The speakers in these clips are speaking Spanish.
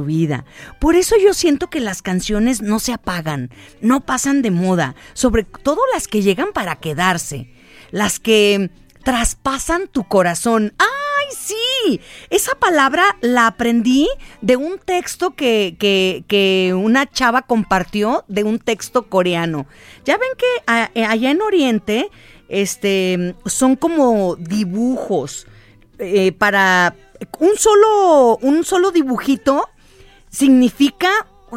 vida. Por eso yo siento que las canciones no se apagan, no pasan de moda, sobre todo las que llegan para quedarse, las que traspasan tu corazón. ¡Ay, sí! Esa palabra la aprendí de un texto que una chava compartió, de un texto coreano. Ya ven que allá en Oriente son como dibujos para un solo dibujito significa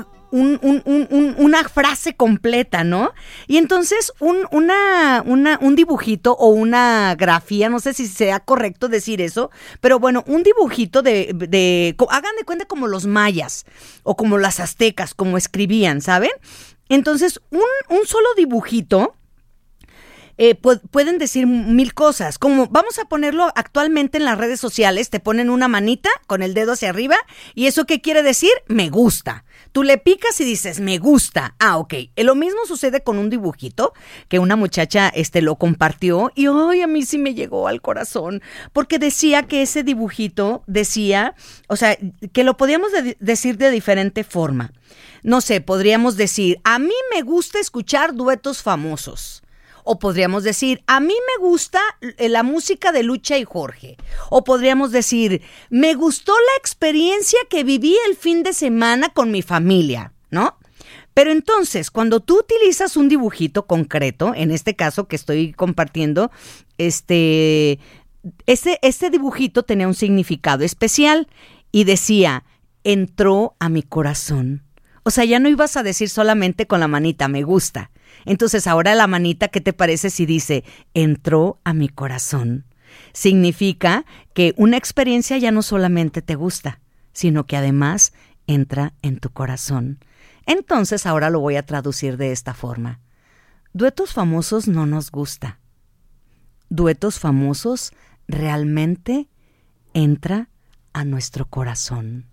una frase completa, ¿no? Y entonces un dibujito o una grafía, no sé si sea correcto decir eso, pero bueno, un dibujito hagan de cuenta como los mayas o como las aztecas, como escribían, ¿saben? Entonces, un solo dibujito pueden decir mil cosas, como vamos a ponerlo actualmente en las redes sociales, te ponen una manita con el dedo hacia arriba, y ¿eso qué quiere decir? Me gusta. Tú le picas y dices, me gusta. Ah, ok. Lo mismo sucede con un dibujito que una muchacha lo compartió y a mí sí me llegó al corazón, porque decía que ese dibujito decía, o sea, que lo podíamos decir de diferente forma. No sé, podríamos decir, a mí me gusta escuchar duetos famosos. O podríamos decir, a mí me gusta la música de Lucha y Jorge. O podríamos decir, me gustó la experiencia que viví el fin de semana con mi familia, ¿no? Pero entonces, cuando tú utilizas un dibujito concreto, en este caso que estoy compartiendo, este dibujito tenía un significado especial y decía, entró a mi corazón. O sea, ya no ibas a decir solamente con la manita, me gusta. Entonces ahora la manita, ¿qué te parece si dice, entró a mi corazón? Significa que una experiencia ya no solamente te gusta, sino que además entra en tu corazón. Entonces ahora lo voy a traducir de esta forma. Duetos famosos no nos gusta. Duetos famosos realmente entra a nuestro corazón.